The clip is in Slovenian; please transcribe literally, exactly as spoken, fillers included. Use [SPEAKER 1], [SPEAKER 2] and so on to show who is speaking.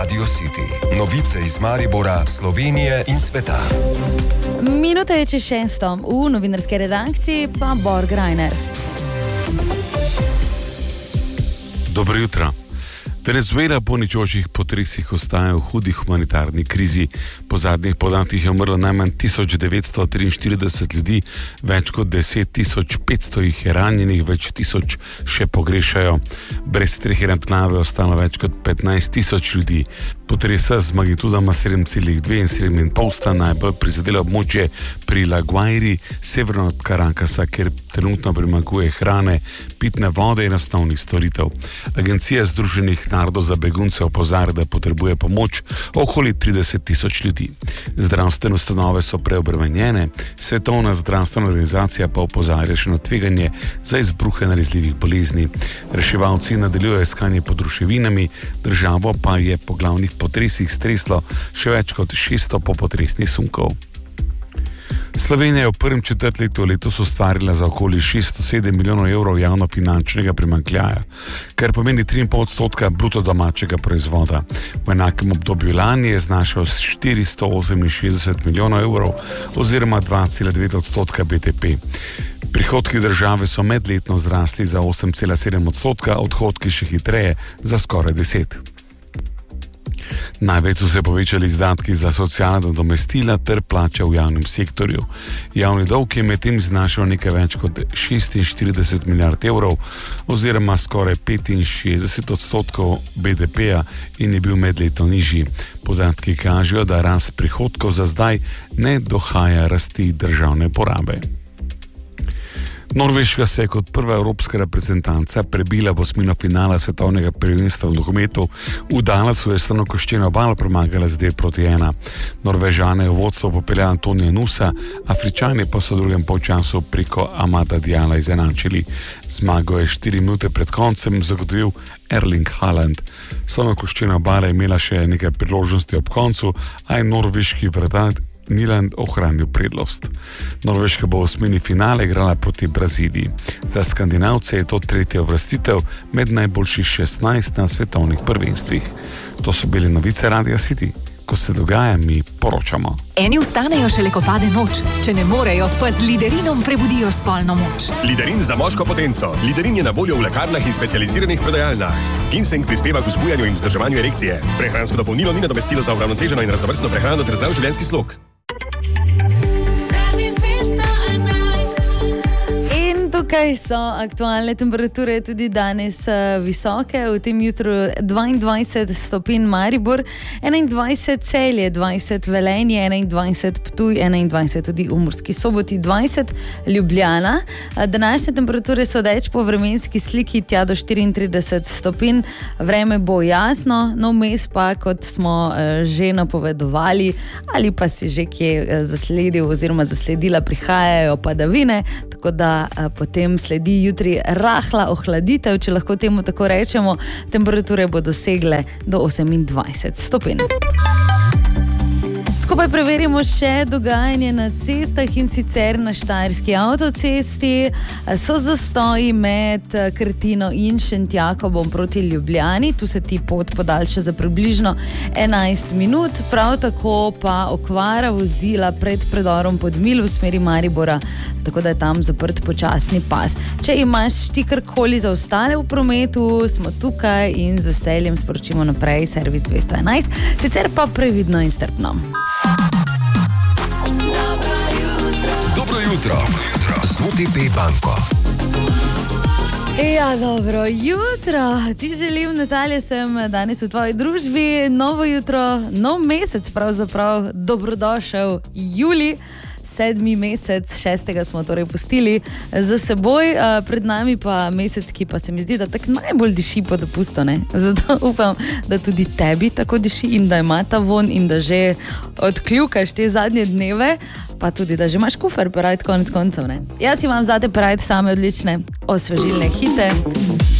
[SPEAKER 1] Radio City. Novice iz Maribora, Slovenije in sveta.
[SPEAKER 2] Minuta je čez šesto, v novinarski redakciji pa Bor Grajner.
[SPEAKER 3] Dobro jutro. Venezuela po ničočih potresih ostaja v hudi humanitarni krizi. Po zadnjih podatkih je umrlo najmanj tisoč devetsto triinštirideset ljudi, več kot deset tisoč petsto jih je ranjenih, več tisoč še pogrešajo. Brez strehe nad glavo je ostalo več kot petnajst tisoč ljudi. Potresa z magnitudama sedem celih dve in sedem in pol sta najbolj prizadela območje pri La Guairi, severno od Carakasa, kjer trenutno primanjkuje hrane, pitne vode in osnovnih storitev. Agencija Združenih narodov za begunce opozarja, da potrebuje pomoč okoli trideset tisoč ljudi. Zdravstvene ustanove so preobremenjene, Svetovna zdravstvena organizacija pa opozarja še na tveganje za izbruhe nalezljivih bolezni. Reševalci nadaljujejo iskanje pod ruševinami, državo pa je po glavnih potresih streslo še več kot šeststo popotresnih sunkov. Slovenija je v prvem četrtletju letos ustvarila za okoli šeststo sedem milijonov evrov javnofinančnega primanjkljaja, kar pomeni tri in pol odstotka bruto domačega proizvoda. V enakem obdobju lani je znašal štiristo oseminšestdeset milijonov evrov oziroma dva cela devet odstotka B D P. Prihodki države so medletno zrasli za osem cela sedem odstotka, odhodki še hitreje za skoraj deset. Največ so se povečali izdatki za socialna nadomestila ter plače v javnem sektorju. Javni dolg je medtem znašal nekaj več kot šestinštirideset milijard evrov oziroma skoraj petinšestdeset odstotkov B D P-ja in je bil medletno nižji. Podatki kažejo, da rast prihodkov za zdaj ne dohaja rasti državne porabe. Norveška se je kot prva evropska reprezentanca prebila v osmino finala svetovnega prvenstva v nogometu. V Dallasu je Slonokoščena Obala premagala z dve proti ena. Norvežane je v vodstvo popeljal Antonija Nusa, Afričani pa so v drugem polčasu preko Amada Diala izenačili. Zmago je štiri minute pred koncem zagotovil Erling Haaland. Slonokoščena Obala je imela še nekaj priložnosti ob koncu, a je norveški vratar Nyland ohranil prednost. Norveška bo v osmini finale igrala proti Braziliji. Za Skandinavce je to tretja uvrstitev med najboljših šestnajst na svetovnih prvenstvih. To so bili novice Radia City. Ko se dogaja, mi poročamo.
[SPEAKER 4] Eni vstanejo šele, ko pade noč. Če ne morejo, pa z Liderinom prebudijo spolno moč.
[SPEAKER 5] Liderin za moško potenco. Liderin je na voljo v lekarnah in specializiranih prodajalnah. Ginseng prispeva k vzbujanju in vzdrževanju erekcije. Prehransko dopolnilo ni nadomestilo za uravnoteženo in raznovrstno prehrano ter zdrav življenjski slog.
[SPEAKER 2] Tukaj so aktualne temperature tudi danes visoke, v tem jutru dvaindvajset stopinj Maribor, enaindvajset Celje, dvajset Velenje, enaindvajset Ptuj, enaindvajset tudi v Murski Soboti, dvajset Ljubljana. Današnje temperature so deč po vremenski sliki tja do štiriintrideset stopinj. Vreme bo jasno, no vmes pa, kot smo že napovedovali, ali pa si že kje zasledil oziroma zasledila, prihajajo padavine, tako da potem sledi jutri rahla ohladitev, če lahko temu tako rečemo. Temperature bodo dosegle do osemindvajset stopinj. Skupaj preverimo še dogajanje na cestah, in sicer na Štajerski avtocesti so zastoji med Krtino in Šentjakobom proti Ljubljani. Tu se ti pot podaljša za približno enajst minut, prav tako pa okvara vozila pred predorom Podmilj v smeri Maribora, tako da je tam zaprt počasni pas. Če imaš ti karkoli za ostale v prometu, smo tukaj in z veseljem sporočimo naprej, servis dvesto enajst, sicer pa previdno in strpno.
[SPEAKER 1] Dobro jutro z O T P banko.
[SPEAKER 2] Ja, dobro jutro. Ti želim, Natalija, sem danes v tvoji družbi. Novo jutro, nov mesec pravzaprav, dobrodošel Julij. Sedmi mesec, šestega smo torej pustili za seboj, pred nami pa mesec, ki pa se mi zdi, da tak najbolj diši po dopustu, ne? Zato upam, da tudi tebi tako diši in da ima ta von in da že odkljukaš te zadnje dneve, pa tudi da že imaš kufer parajt konec koncev, ne? Jaz imam zate parajt same odlične osvežilne hite.